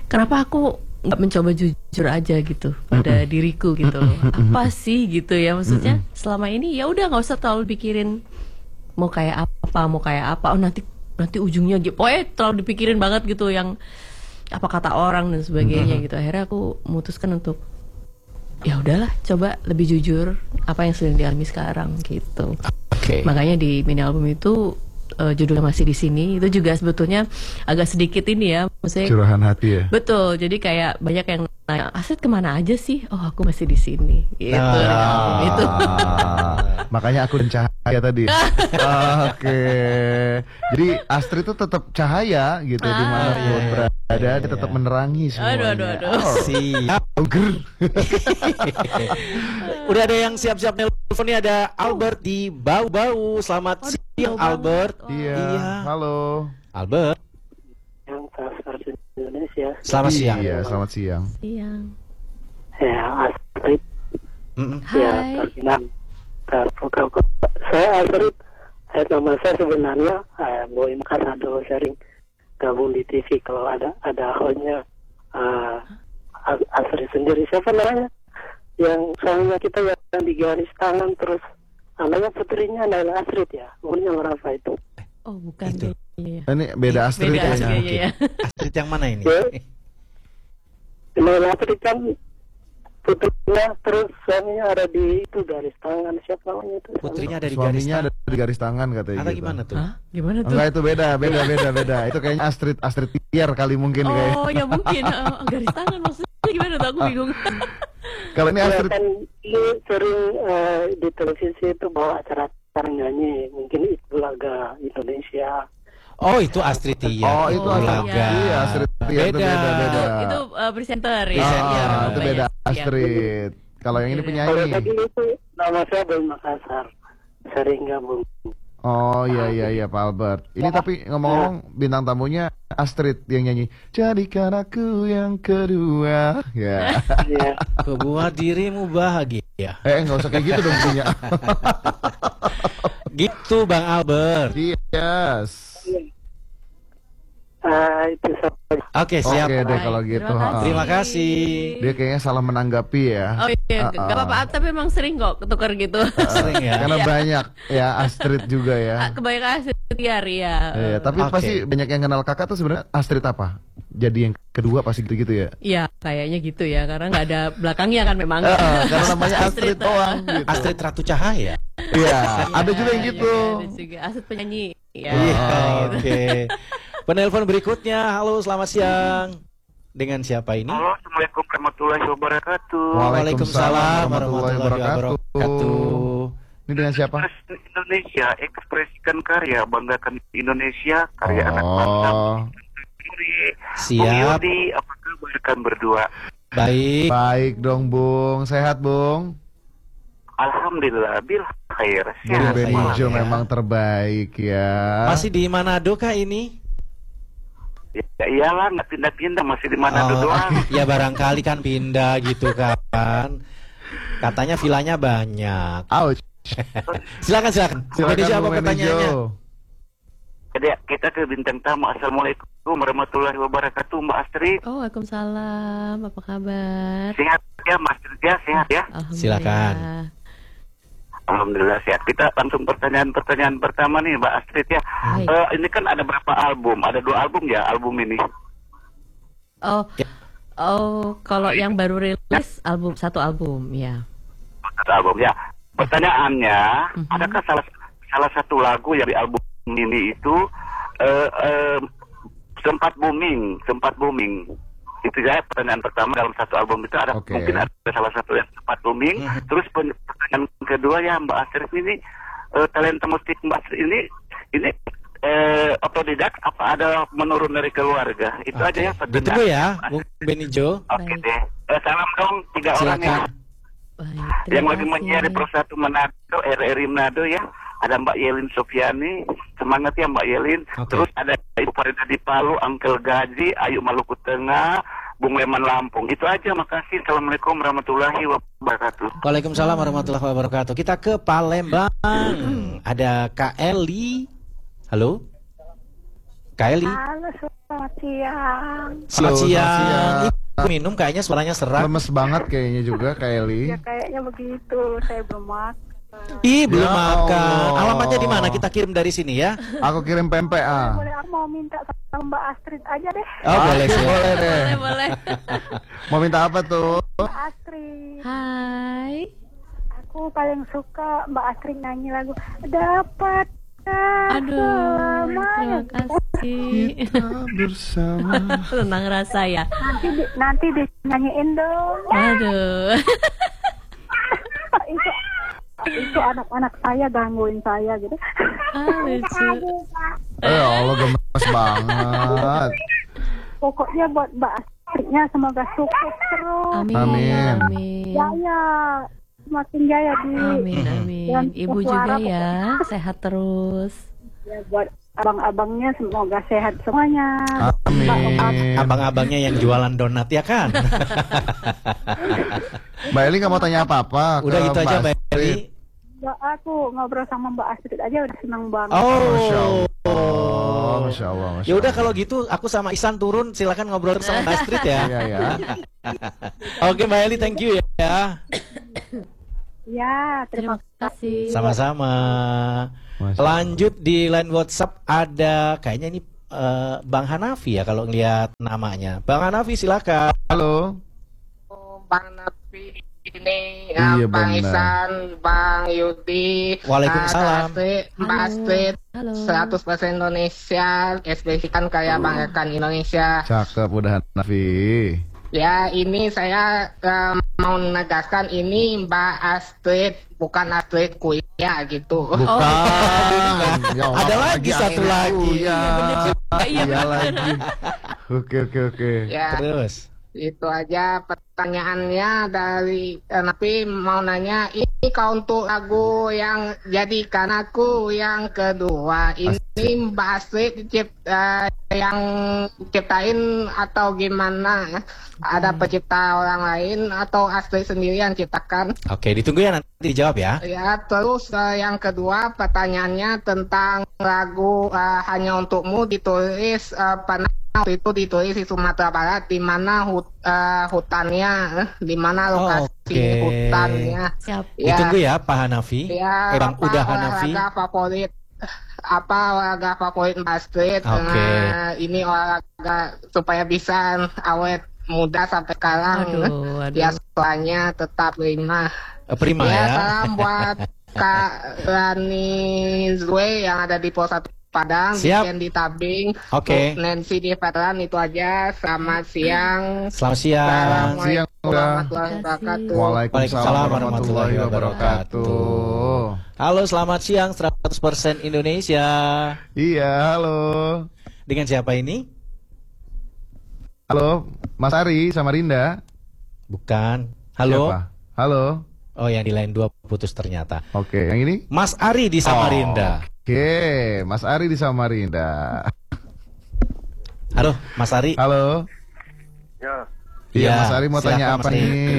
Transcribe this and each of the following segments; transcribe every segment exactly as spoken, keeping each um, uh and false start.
kenapa aku nggak mencoba jujur aja gitu pada mm-hmm. diriku gitu loh. Apa sih gitu ya, maksudnya mm-hmm. selama ini ya udah nggak usah terlalu pikirin mau kayak apa, mau kayak apa. Oh nanti nanti ujungnya gitu. Oh eh terlalu dipikirin banget gitu yang apa kata orang dan sebagainya mm-hmm. gitu. Akhirnya aku memutuskan untuk ya udahlah, coba lebih jujur apa yang sedang dialami sekarang gitu. Okay. Makanya di mini album itu Uh, judulnya Masih di Sini itu juga sebetulnya agak sedikit ini ya, maksudnya curahan hati ya. Betul, jadi kayak banyak yang nanya, Astrid kemana aja sih? Oh aku masih di sini. Gitu. Ah, itu. Makanya aku dan cahaya tadi. ah, Oke, okay. Jadi Astrid itu tetap cahaya gitu ah, dimanapun iya, berada, iya, iya. Dia tetap menerangi semuanya. Aduh, aduh, aduh. Oh, siap. Udah ada yang siap-siap nelfon nih, ada Albert di Bau-Bau. Selamat siang Albert. Oh. Iya. iya. Halo. Albert. Yang Pasar Indonesia. Selamat siang. Iya, selamat siang. Siang. Ya, Astrid. Mm-mm. Ya, terkenal. Terprogram. Saya Astrid. Saya nama saya sebenarnya eh, Boy Kasado, sering gabung di T V kalau ada ada hostnya uh, Astrid sendiri. Siapa namanya? Yang suaminya kita yang di garis tangan terus namanya putrinya adalah Astrid ya, umurnya berapa itu? Oh bukan itu. Iya. Ini beda Astrid beda kayaknya. Astrid, ya. Astrid yang mana ini? Ya. Nah, Astrid kan putrinya terus suaminya ada di itu garis tangan, siapa namanya itu? Putrinya ada di Suaminya garis tangan. ada di garis tangan katanya. Atau gitu. gimana tuh? Hah? Gimana tuh? Enggak, itu beda, beda, beda, beda. Itu kayaknya Astrid Astrid Tiar kali mungkin oh, kayak. Oh ya mungkin uh, garis tangan maksudnya gimana tuh, aku bingung. Kalau ini Astrid kan ini sering uh, di televisi itu bawa acara-acara nyanyi, mungkin itu laga Indonesia. Oh itu Astrid Tiar. Oh itu Oh, Astrid iya. Iya, Astrid Tiar itu Beda. beda, beda. Itu uh, presenter ya. Presenter. Ah, Oh, itu beda iya. Astrid. Kalau yang ini Iya. Kalau penyanyi. tadi itu nama saya Boy Makassar, sering gabung. Oh iya iya iya Pak Albert. Ini tapi ngomong-ngomong bintang tamunya Astrid yang nyanyi Jadikan aku yang kedua. Ya. Iya. Kau buat dirimu bahagia. Eh nggak usah kayak gitu dong punya. Gitu Bang Albert. Yes. Ah, itu saja. Oke siap. Oke deh Baik, kalau gitu. terima ha. kasih. Terima kasih. Dia kayaknya salah menanggapi ya. Oh iya, Ah, gak ah. apa-apa, tapi emang sering kok ketukar gitu. Sering ya. Karena Iya. banyak ya Astrid juga ya. Ah, Kebanyakan Astrid Tiar ya. Iya, tapi Oke. pasti banyak yang kenal kakak tuh sebenarnya Astrid apa? Jadi yang kedua pasti gitu-gitu ya. Iya, kayaknya gitu ya, karena nggak ada belakangnya kan memang. Heeh, karena namanya Astrid Astrid, doang gitu. Astrid Ratu Cahaya. Iya, ada juga yang Iya, gitu. ada juga Astrid penyanyi. Ya, Iya, gitu. oke. Penelpon berikutnya. Halo, selamat siang. Dengan siapa ini? Halo, Assalamualaikum warahmatullahi wabarakatuh. Waalaikumsalam warahmatullahi wabarakatuh. Ini dengan siapa? Presiden Indonesia, ekspresikan karya, banggakan Indonesia, karya anak bangsa. Oh, Siap. Bung Yudi, apa kabar kan berdua? Baik. baik dong Bung. Sehat Bung? Alhamdulillah, bil khair. Bung Sehat, Sehat Benijo ya. memang terbaik ya. Masih di Manado kah ini? Ya iyalah, nggak pindah-pindah, masih di mana Oh, doang. ya barangkali kan pindah gitu kan. Katanya vilanya banyak. Ouch. Silakan silakan. Bung Benijo, apa Bung pertanyaannya? Benijo. Jadi kita ke bintang tamu. Assalamualaikum warahmatullahi wabarakatuh, Mbak Astrid. Oh, Waalaikumsalam. Apa kabar? Sehat ya, Mbak Astrid ya, sehat ya. Alhamdulillah. Silakan. Alhamdulillah sehat. Kita langsung pertanyaan-pertanyaan pertama nih, Mbak Astrid ya. Baik. Eh, ini kan ada berapa album? Ada dua album ya, album ini. Oh, oh, kalau yang baru rilis album satu album ya. Satu album ya. Pertanyaannya, Mhm. adakah salah salah satu lagu yang di album ini itu eh, eh, sempat booming, sempat booming? Itu ya pertanyaan pertama dalam satu album itu ada Oke. mungkin ada salah satu yang sempat booming. Mhm. Terus pertanyaan kedua ya Mbak Astrid ini eh, talenta musik Mbak Astrid ini ini eh, otodidak apa ada menurun dari keluarga? Itu Oke. aja ya pertanyaan. Ditunggu ya, Bung Benijo. Oke Baik. deh. Eh, salam dong tiga orang ya. Silakan. Baik, Yang terima lagi kasih. menyiar Pro satu Manado, R R I Manado ya. Ada Mbak Yelin Sofiani, semangat ya Mbak Yelin. Oke. Terus ada Ibu Farida di Palu, Angkel Gaji, Ayu Maluku Tengah, Bung Leman Lampung. Itu aja, makasih. Assalamualaikum warahmatullahi wabarakatuh. Waalaikumsalam warahmatullahi wabarakatuh. Kita ke Palembang. Ada Kak Eli. Halo? Kak Eli. Halo, Selamat siang. Selamat Halo, siang. selamat siang. Ih, minum kayaknya suaranya serak. Lemes banget kayaknya juga Kak Eli. Ya kayaknya begitu. Saya belum makan. Ih, belum Ya makan. Allah. Alamatnya di mana? Kita kirim dari sini ya. Aku kirim P M P A. Boleh aku mau minta sama Mbak Astrid aja deh. Oh, boleh sih. Boleh deh. Boleh, boleh. Mau minta apa tuh? Mbak Astrid. Hai. Aku paling suka Mbak Astrid nyanyi lagu Dapat. Aduh, terima kasih. Bersama. Tentang rasa ya. Nanti di, nanti dinyanyiin dong. Aduh. itu itu anak-anak saya gangguin saya gitu. Ah, lucu. Eh Allah gemes banget. Pokoknya buat Mbak Astridnya semoga sukses terus. Amin. Amin. Amin. Jaya, semakin jaya di. Amin, amin. Dan Ibu juga ya, sehat terus. Ya, buat abang-abangnya semoga sehat semuanya. Amin. Abang-abangnya yang jualan donat ya kan? Mbak Eli nggak mau tanya apa-apa. Udah ke gitu aja Mbak Astrid. Eli. Ya, aku ngobrol sama Mbak Astrid aja udah senang banget. Masya Oh. Allah, Masya Allah, Masya Ya udah Allah. kalau gitu aku sama Isan turun, silakan ngobrol sama Mbak Astrid ya. Iya ya. Oke Mbak Eli, thank you ya. Ya, Terima terima kasih. Sama-sama. Masya Allah. Lanjut di line WhatsApp ada kayaknya ini eh, Bang Hanafi ya kalau ngelihat namanya. Bang Hanafi silakan. Halo. Bang Nafi ini, Iya, uh, Bang benar. Isan, Bang Yudi, Waalaikumsalam. uh, Kak Astrid, Mbak Astrid, Halo. seratus persen Indonesia, ekspresikan kayak banggakan Indonesia. Cakep udah Nafi. Ya, ini saya uh, mau menegaskan ini Mbak Astrid, bukan Astrid Kuya gitu. Bukan. Ya Allah, Ada lagi satu yang lagi. itu, Ya. Iya, Iya benar. lagi. Oke oke oke. Ya, Terus. itu aja pertanyaannya dari eh, tapi mau nanya ini kau untuk lagu yang jadikan aku yang kedua ini Mbak Astrid dicipt, eh, yang ciptain atau gimana? Ada pencipta orang lain atau Astrid sendiri yang ciptakan? Oke, ditunggu ya nanti dijawab ya. Ya, terus eh, yang kedua pertanyaannya tentang lagu eh, Hanya Untukmu ditulis eh, pernah waktu itu ditulis di Sumatera Barat di mana hut, eh, hutannya, eh, di mana lokasi Oke. hutannya. Siap. Ya, Ditunggu ya Pak Hanafi. ya, Eh, Bang apa Uda Hanafi. olahraga favorit? Apa olahraga favorit Mbak Astrid? Oke. Eh, ini olahraga supaya bisa awet muda sampai sekarang. Aduh, aduh. Ya, soalnya tetap prima. Eh, Prima Ya, ya. salam buat Kak Rani Zwe yang ada di Pos satu Padang, Siap. Weekend di Tabing. Oke. Untuk Nancy di Veteran itu aja. Selamat siang. Selamat siang. Siang, Assalamualaikum udah. warahmatullahi wabarakatuh. Waalaikumsalam warahmatullahi wabarakatuh. Halo, selamat siang seratus persen Indonesia. Iya, halo. Dengan siapa ini? Halo, Mas Ari Samarinda. Bukan. Halo. Siapa? Halo. Oh, yang di line dua putus ternyata. Oke, yang ini? Mas Ari di Samarinda. Oke, Mas Ari di Samarinda. Halo, Mas Ari. Halo. Ya, Iya, Iya, Mas Ari mau silakan, tanya Mas apa Ari. nih?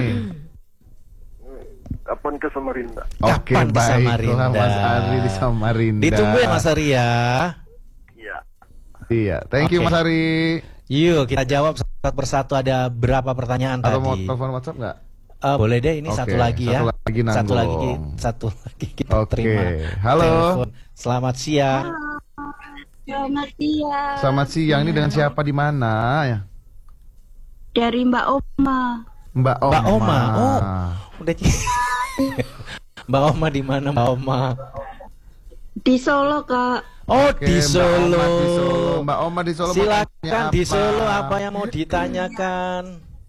kapan ke Samarinda? Oke, Kapan di baiklah Samarinda? Mas Ari di Samarinda. Ditunggu ya Mas Ari ya. Iya. Iya, thank you Oke. Mas Ari. Yuk kita jawab satu persatu. Ada berapa pertanyaan Atau mau tadi? telepon WhatsApp nggak? Eh, boleh deh, ini Oke, satu lagi ya. satu lagi nanggung. Satu lagi, satu lagi kita Oke, terima. halo. Telepon. Selamat siang. Selamat siang. Selamat siang, ini dengan siapa di mana ya? Dari Mbak Oma. Mbak Oma. Mbak Oma. Oh, udah. Mbak Oma di mana Mbak Oma? Di Solo, Kak. Oh, Oke, di Mbak Solo. Oma di Solo. Mbak Oma di Solo. mau Silakan tanya di apa? Solo apa yang mau ditanyakan?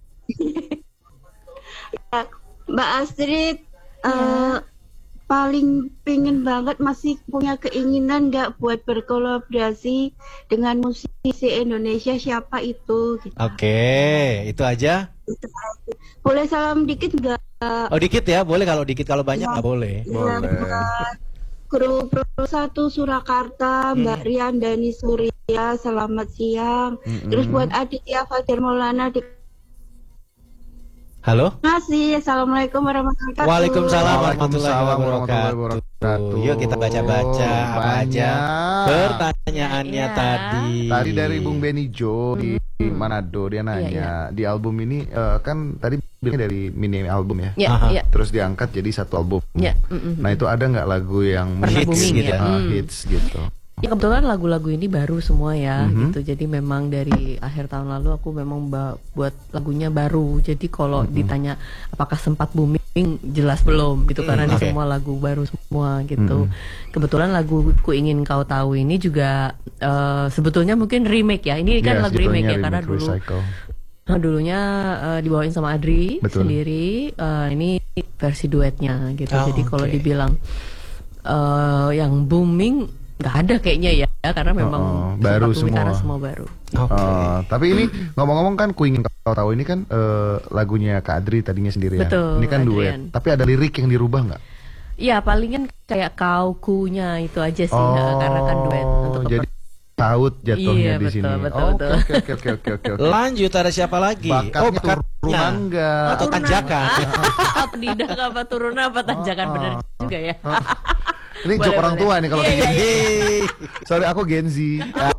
Mbak Astrid eh, paling pengen banget, masih punya keinginan nggak buat berkolaborasi dengan musisi Indonesia, siapa itu? Gitu. Oke, itu aja. Boleh salam dikit nggak? Oh, dikit ya, boleh. Kalau dikit, kalau banyak nggak boleh. Boleh. Buat Kru Pro satu Surakarta, Mbak Hmm. Rian Dani Surya, selamat siang. Mm-mm. Terus buat Aditya Fajar Maulana di Halo? Masih, Assalamualaikum warahmatullahi wabarakatuh. Waalaikumsalam warahmatullahi Waalaikumsalam wabarakatuh. wabarakatuh. Yuk kita baca-baca apa aja Banyak. pertanyaannya Iya. tadi. Tadi dari Bung Benijo di Manado, dia nanya Iya, di album ini eh, kan tadi bilangnya dari mini album ya, Ya, Aha. ya. terus diangkat jadi satu album. Ya, mm-mm. Nah itu ada nggak lagu yang Pernah hits booming gitu, ya? ah, Hmm. hits gitu? Ya kebetulan lagu-lagu ini baru semua ya Mhm. gitu. Jadi memang dari akhir tahun lalu aku memang ba- buat lagunya baru. Jadi kalau ditanya apakah sempat booming, jelas belum gitu, karena ini oke. semua lagu baru semua gitu. Kebetulan lagu Ku Ingin Kau Tahu ini juga eh, sebetulnya mungkin remake ya. Ini kan Ya, lagu remake judulnya ya, karena remake, dulu Recycle. nah, dulunya eh, dibawain sama Adri Betul. sendiri. Eh, ini versi duetnya gitu. Oh, Jadi kalau oke. dibilang eh, yang booming nggak ada kayaknya ya, karena memang Oh, sempat baru booming semua. karena semua baru. Oke. Oh, tapi ini ngomong-ngomong kan Ku Ingin Kau Tahu ini kan eh, lagunya Kak Adri tadinya sendirian. Betul, Ini kan duet. Adrian. Tapi ada lirik yang dirubah nggak? Iya, palingan kayak kau kunya itu aja sih, eh, karena kan duet untuk Oh, jadi keper- saut jatuhnya Iya, di betul, sini. betul, Oh, betul. Oke oke oke oke oke. oke. Lanjut, ada siapa lagi? Bakatnya oh, bakatnya. turunan nggak? Atau tanjakan? apa tidak apa turunan apa tanjakan, bener juga ya. Ini Boleh, joke orang boleh. tua nih kalau Iya, kayak iya, gini. Sorry aku Gen Z.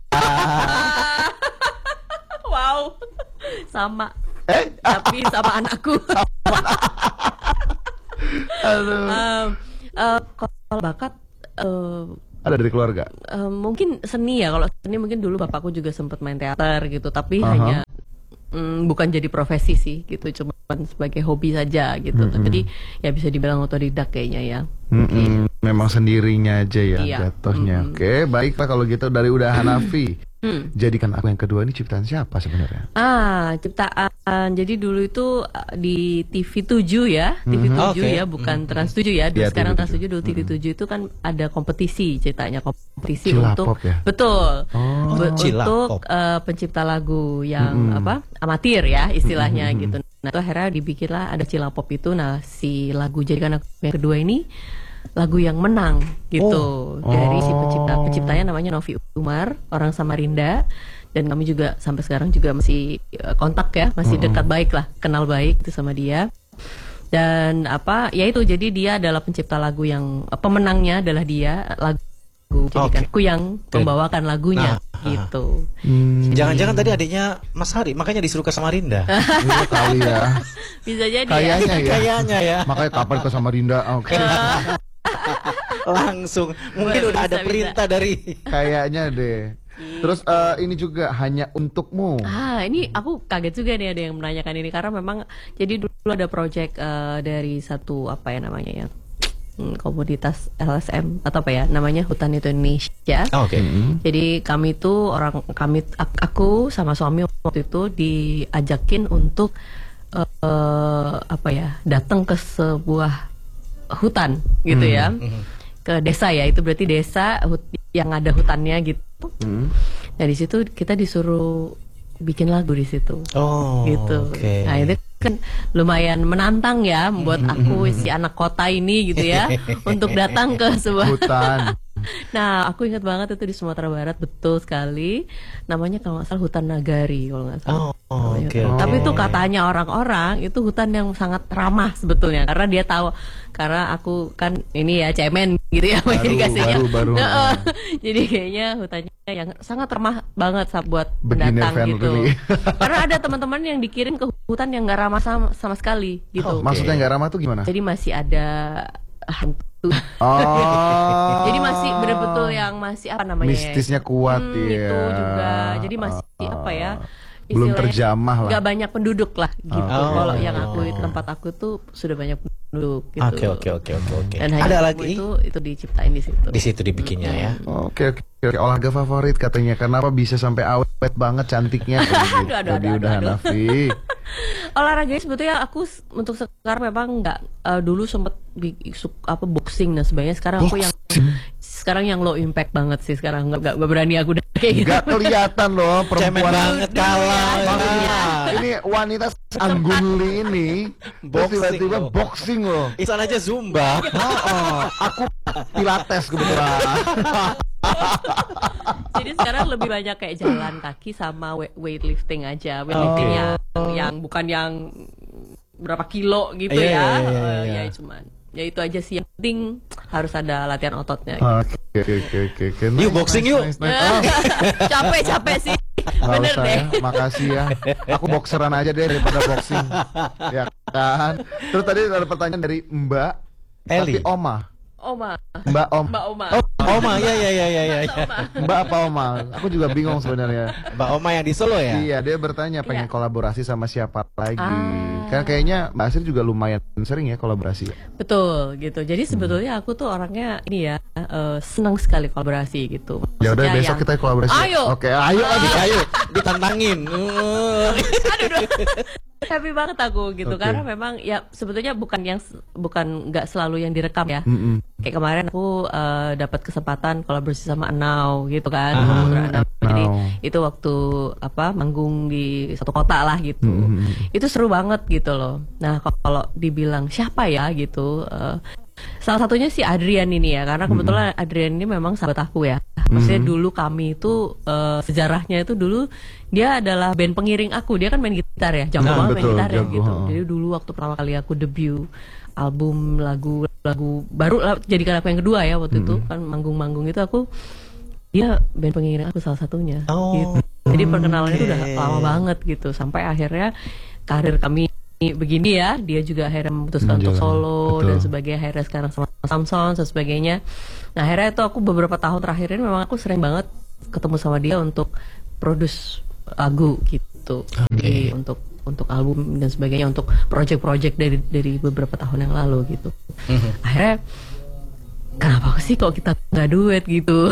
Wow, sama. Eh? Tapi sama anakku. Aduh. Em, eh, kalau bakat eh, Ada dari keluarga. eh, mungkin seni ya. Kalau seni mungkin dulu bapakku juga sempat main teater gitu, tapi Aha. hanya mm, bukan jadi profesi sih gitu, cuma sebagai hobi saja gitu. Jadi ya bisa dibilang otodidak kayaknya ya. Mm-mm, memang sendirinya aja ya Iya. jatuhnya. Mm-mm. Oke, baiklah kalau gitu dari Uda Hanafi. Hmm. Jadikan Aku Yang Kedua ini ciptaan siapa sebenarnya? Ah, ciptaan. Jadi dulu itu uh, di T V tujuh ya, T V tujuh Oke. ya, bukan Trans tujuh ya. Dulu Iya, sekarang T V Trans tujuh, dulu T V tujuh itu kan ada kompetisi, ceritanya kompetisi Cilapop untuk ya? betul. Oh, Be- Cilapop. untuk uh, pencipta lagu yang apa? Amatir ya istilahnya gitu. Nah, itu akhirnya dibikinlah ada Cilapop itu. Nah, si lagu Jadikan Aku Yang Kedua ini lagu yang menang gitu, dari si pencipta penciptanya namanya Novi Umar, orang Samarinda, dan kami juga sampai sekarang juga masih eh, kontak ya, masih dekat baik lah, kenal baik itu sama dia. Dan apa ya itu, jadi dia adalah pencipta lagu yang eh, pemenangnya adalah dia, lagu Jadikan Aku yang membawakan lagunya Nah, gitu. Hmm, Jangan-jangan tadi adiknya Mas Hari, makanya disuruh ke Samarinda. ini kali ya. Bisa jadi ya. Kayaknya ya. Kayaknya ya. Makanya kapan ke Samarinda? Oke. Langsung. Mungkin Bisa, udah ada bisa. perintah dari Kayaknya deh. Terus eh, ini juga Hanya Untukmu. Ah, ini aku kaget juga nih ada yang menanyakan ini, karena memang jadi dulu ada project eh, dari satu apa ya namanya ya, hmm, komunitas L S M atau apa ya namanya, Hutan Itu Indonesia. Oh, Oke. Jadi kami itu orang kami ak- aku sama suami waktu itu diajakin untuk eh, eh, apa ya, datang ke sebuah hutan gitu ya, ke desa ya, itu berarti desa hut- yang ada hutannya gitu. Nah di situ kita disuruh bikin lagu di situ. Oh, Gitu. oke. Nah itu kan lumayan menantang ya buat aku si anak kota ini gitu ya untuk datang ke sebuah. Hutan. Nah aku ingat banget itu di Sumatera Barat, betul sekali. Namanya kalau nggak salah hutan Nagari kalau nggak salah. Oh, Namanya. oke, Tapi oke. itu katanya orang-orang itu hutan yang sangat ramah sebetulnya, karena dia tahu, karena aku kan ini ya cemen gitu ya Baru, dikasihnya. baru, baru. Heeh. Jadi kayaknya hutannya yang sangat ramah banget sa- buat Beginner pendatang gitu. friendly. Karena ada teman-teman yang dikirim ke hutan yang nggak ramah sama, sama sekali gitu. Maksudnya nggak ramah tuh gimana? Jadi masih ada hantu. Oh. Jadi masih betul-betul yang masih apa namanya? ya? mistisnya kuat Hmm, ya. itu juga. Jadi masih apa ya? Belum istilahnya terjamah lah. Nggak banyak penduduk lah gitu. Oh. Kalau yang aku tempat aku tuh sudah banyak penduduk gitu. Oke, oke, oke, oke, oke. Dan Ada hanya lagi? itu itu diciptain di situ. Di situ dibikinnya ya. Oke oke oke, olahraga favorit katanya. Kenapa bisa sampai awet banget cantiknya kayak gitu? Aduh, aduh, Di aduh, Uda aduh. Hanafi. Olahraganya sebetulnya aku s- untuk sekarang memang nggak, eh, dulu sempet bi- su- apa boxing dan sebagainya. Sekarang aku yang sekarang yang low impact banget sih sekarang, nggak nggak nggak berani aku udah kayak gitu. Gak kelihatan loh Cemen perempuan banget kalah. Maksudnya, ini wanita Angguli ini terus Boxing tiba-tiba loh. boxing loh. Isan aja Zumba. Oh, oh, aku pilates kebetulan. Jadi sekarang lebih banyak kayak jalan kaki sama we- weightlifting aja. Weightlifting Oke. yang yang bukan yang berapa kilo gitu Iya, ya. iya, iya, Eh, iya. Ya cuman ya itu aja sih, yang penting harus ada latihan ototnya. Oke oke oke oke. oke. Yuk, boxing yuk. nice, nice. Oh, Capek capek sih. nggak Bener usah deh. ya, makasih ya. Aku boxeran aja deh daripada boxing. Ya kan. Terus tadi ada pertanyaan dari Mbak Eli. tapi Oma. Oma, Mbak Om. Mbak Oma. Oh, Oma, ya ya ya ya ya. Masa Oma. Mbak apa Oma? Aku juga bingung sebenarnya. Mbak Oma yang di Solo ya? Iya, dia bertanya pengen Iya. kolaborasi sama siapa lagi. Ah. Kan kayaknya Mbak Asri juga lumayan sering ya kolaborasi. Betul gitu. Jadi sebetulnya aku tuh orangnya ini ya, eh, senang sekali kolaborasi gitu. Ya udah Maksudnya besok yang- kita kolaborasi. Ayo. Oke, ayo lagi. Ayo, ditantangin. Uh. Aduh, aduh. Happy banget aku gitu Oke. karena memang ya sebetulnya bukan yang bukan nggak selalu yang direkam ya. Mm-mm. Kayak kemarin aku eh, dapat kesempatan kolaborasi sama Anau gitu kan. Ah, Putra Anau. Jadi Anau. itu waktu apa manggung di satu kota lah gitu. Mm-mm. Itu seru banget gitu loh. Nah kalau dibilang siapa ya gitu, eh, salah satunya si Adrian ini ya, karena kebetulan Adrian ini memang sahabat aku ya. Maksudnya dulu kami itu eh, sejarahnya itu dulu dia adalah band pengiring aku. Dia kan main gitar ya, jago Nah, banget main betul, gitar ya jago, gitu. ha. Jadi dulu waktu pertama kali aku debut album lagu-lagu baru lah, jadikan aku yang kedua ya waktu itu kan manggung-manggung itu aku dia band pengiring aku salah satunya. Oh, Gitu. Jadi perkenalannya itu udah oke. lama banget gitu sampai akhirnya karir kami begini ya, dia juga akhirnya memutuskan untuk Menjalani, solo betul. dan sebagainya, akhirnya sekarang sama Samson dan sebagainya. Nah akhirnya itu aku beberapa tahun terakhir ini memang aku sering banget ketemu sama dia untuk produce lagu gitu. Jadi untuk untuk album dan sebagainya, untuk project-project dari dari beberapa tahun yang lalu gitu. Akhirnya kenapa sih kok kita nggak duet gitu?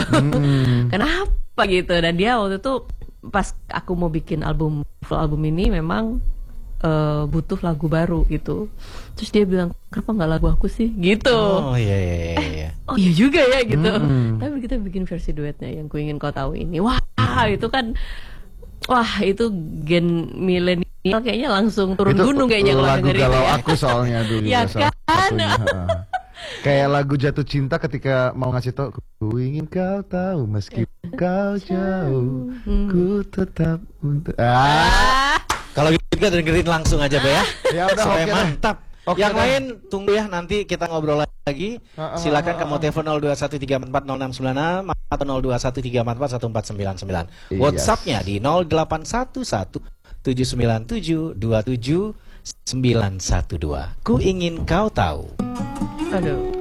Kenapa gitu? Dan dia waktu itu pas aku mau bikin album full album ini memang eh, butuh lagu baru gitu. Terus dia bilang kenapa nggak lagu aku sih gitu. Oh iya iya iya, iya. Oh iya juga ya gitu. Mm-mm. Tapi kita bikin versi duetnya yang ku ingin kau tahu ini. Wah itu kan, wah itu gen milenial kayaknya langsung turun Itu gunung kayaknya kalau lagu dengerin galau ya. aku soalnya dulu. Ya salah kan? satunya, ha. Kayak lagu jatuh cinta ketika mau ngasih tau, ku ingin kau tahu meski kau jauh, ku tetap untuk. Ah, Ah, kalau gitu kita dengerin langsung aja, Be ya. Ya udah, Supaya oke deh. mantap. Oke Yang deh. lain tunggu ya, nanti kita ngobrol lagi. Ah, ah, Silakan ah, kamu ah. telepon nol dua satu tiga empat empat nol enam sembilan enam atau nol dua satu tiga empat empat satu empat sembilan sembilan. Yes. WhatsApp-nya di nol delapan satu satu tujuh sembilan tujuh dua tujuh sembilan satu dua. Ku ingin kau tahu. Aduh.